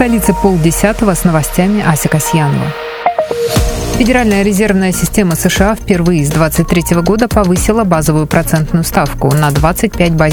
столице 9:30 с новостями Ася Касьянова. Федеральная резервная система США впервые с 2023 года повысила базовую процентную ставку на 25